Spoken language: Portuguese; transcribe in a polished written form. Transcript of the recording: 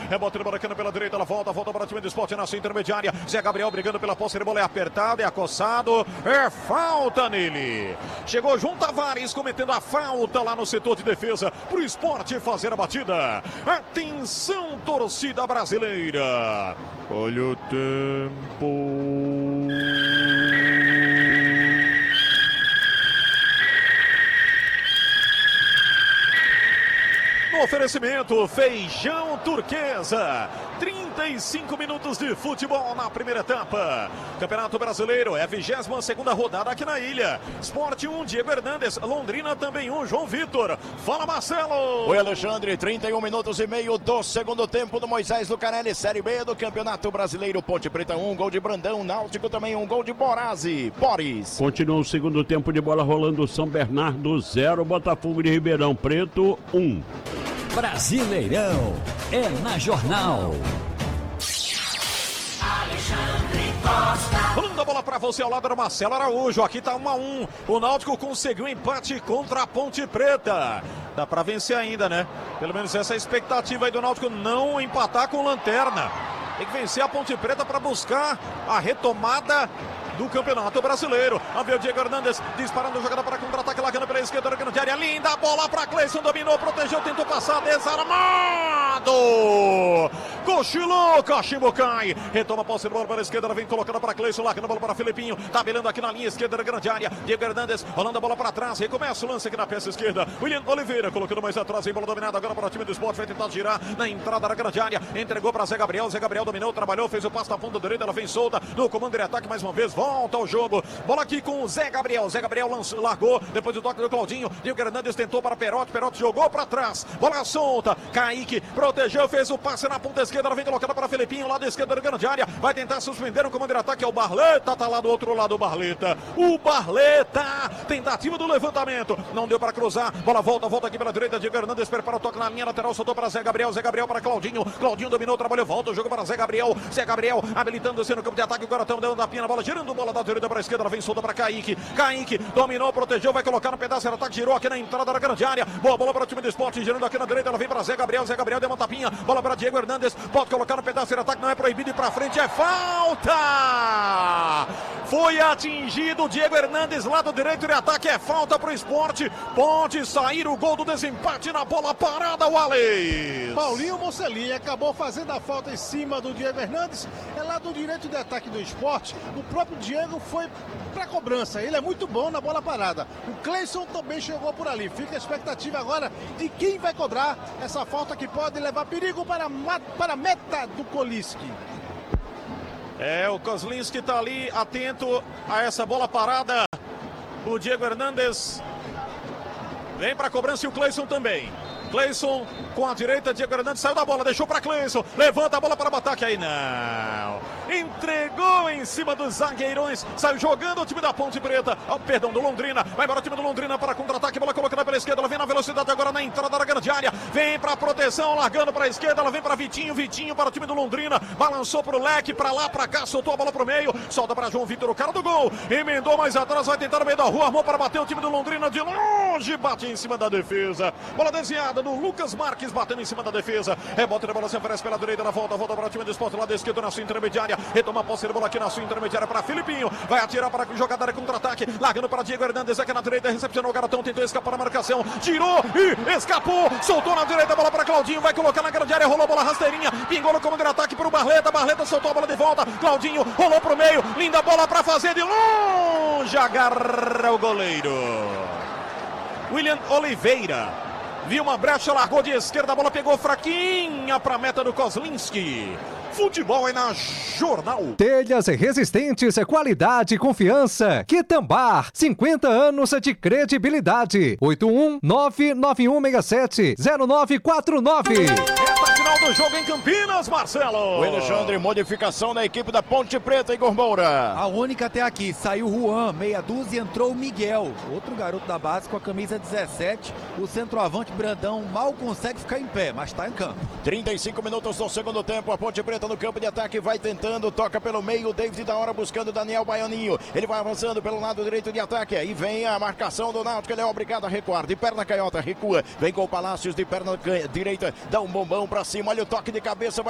Rebote no Maracanã pela direita, ela volta para o time do Sport na sua intermediária. Zé Gabriel brigando pela posse de bola, é apertado, é acossado, é falta nele. Chegou João Tavares cometendo a falta lá no setor de defesa para o Sport fazer a batida. Atenção, torcida brasileira. Olha o tempo. No oferecimento, feijão turquesa. 35 minutos de futebol na primeira etapa. Campeonato Brasileiro é a 22ª rodada aqui na ilha. Sport 1, Diego Hernandes. Londrina também 1, João Vitor. Fala, Marcelo. Oi, Alexandre. 31 minutos e meio do segundo tempo do Moisés Lucarelli. Série B do Campeonato Brasileiro. Ponte Preta 1, gol de Brandão. Náutico também 1, gol de Borazzi. Boris. Continua o segundo tempo de bola rolando. São Bernardo 0, Botafogo de Ribeirão Preto 1. Brasileirão é na Jornal. Alexandre Costa. Rolando a bola pra você ao lado do Marcelo Araújo. Aqui tá 1-1. O Náutico conseguiu empate contra a Ponte Preta. Dá pra vencer ainda, né? Pelo menos essa é a expectativa aí do Náutico, não empatar com Lanterna. Tem que vencer a Ponte Preta para buscar a retomada do Campeonato Brasileiro. A ver o Diego Hernandes disparando, jogada para contra-ataque, largando pela esquerda, grande área, linda bola para Cleison, dominou, protegeu, tentou passar, desarmado, cochilou, cachimbo cai, retoma a posse de bola para a esquerda, vem colocando para Cleison, largando a bola para Filipinho, tabelando aqui na linha esquerda, grande área, Diego Hernandes, rolando a bola para trás, recomeça o lance aqui na peça esquerda, William Oliveira, colocando mais atrás, em bola dominada agora para o time do Sport, vai tentar girar na entrada da grande área, entregou para Zé Gabriel dominou, trabalhou, fez o passe na ponta direita, ela vem solta, no comando de ataque mais uma vez, volta ao jogo, bola aqui com o Zé Gabriel lançou, largou, depois do toque do Claudinho, Diego Hernandes tentou para Perotti jogou para trás, bola solta, Kaique protegeu, fez o passe na ponta esquerda, ela vem colocada para Felipinho, lado esquerdo da grande área, vai tentar suspender o comando de ataque, é o Barleta, tá lá do outro lado o Barleta, tentativa do levantamento, não deu para cruzar, bola volta aqui pela direita, Diego Hernandes prepara o toque na linha lateral, soltou para Zé Gabriel para Claudinho dominou, trabalhou, volta o jogo para Zé Gabriel habilitando-se no campo de ataque, agora estão dando a pina, bola girando, bola da direita para a esquerda, ela vem solta para Kaique, dominou, protegeu, vai colocar no pedaço, ataque, girou aqui na entrada da grande área, boa bola para o time do Sport, girando aqui na direita, ela vem para Zé Gabriel deu uma tapinha, bola para Diego Hernandes, pode colocar no pedaço, ataque não é proibido, ir para frente, é falta! Foi atingido o Diego Hernandes, lado direito de ataque, é falta para o Sport, pode sair o gol do desempate na bola parada, Wallace. Paulinho Mocelin acabou fazendo a falta em cima do Diego Hernandes, é lado direito de ataque do Sport, o próprio Diego foi para a cobrança, ele é muito bom na bola parada, o Cleison também chegou por ali, fica a expectativa agora de quem vai cobrar essa falta que pode levar perigo para a meta do Koliski. É, o Kozlinski tá ali atento a essa bola parada, o Diego Hernandes vem para a cobrança e o Cleison também. Cleison com a direita, Diego Hernandes saiu da bola, deixou para Cleison, levanta a bola para o ataque, aí não, entregou em cima dos zagueirões, saiu jogando o time da Ponte Preta, do Londrina, vai embora o time do Londrina para contra-ataque, bola colocada pela esquerda, ela vem na velocidade agora na entrada da grande área, vem para a proteção, largando para a esquerda, ela vem para Vitinho para o time do Londrina, balançou para o leque, para lá, para cá, soltou a bola para o meio, solta para João Vitor, o cara do gol, emendou mais atrás, vai tentar no meio da rua, armou para bater o time do Londrina de longe, bate em cima da defesa, bola desviada do Lucas Marques, batendo em cima da defesa, rebote da bola, se oferece pela direita, ela volta para o time do Sport, lado esquerdo na sua intermediária, retoma a posse de bola aqui na sua intermediária para Filipinho, vai atirar para a jogada de contra-ataque, largando para Diego Hernandes, aqui na direita, recepcionou o garotão, tentou escapar da marcação, tirou e escapou, soltou na direita, bola para Claudinho, vai colocar na grande área, rolou a bola rasteirinha, pingou no comando de ataque para o Barleta soltou a bola de volta, Claudinho rolou para o meio, linda bola para fazer de longe, agarra o goleiro William Oliveira. Viu uma brecha, largou de esquerda, a bola pegou fraquinha para a meta do Kozlinski. Futebol é na Jornal. Telhas resistentes, qualidade e confiança. Quitambar, 50 anos de credibilidade. 81991670949. Final do jogo em Campinas, Marcelo. O Alexandre, modificação na equipe da Ponte Preta, Igor Moura. A única até aqui, saiu Juan, meia dúzia, entrou o Miguel, outro garoto da base com a camisa 17. O centroavante Brandão mal consegue ficar em pé, mas está em campo. 35 minutos do segundo tempo, a Ponte Preta no campo de ataque, vai tentando, toca pelo meio, David da hora buscando Daniel Baianinho. Ele vai avançando pelo lado direito de ataque, aí vem a marcação do Náutico, ele é obrigado a recuar, de perna canhota, recua, vem com o Palácios de perna direita, dá um bombão pra cima cima, olha o toque de cabeça.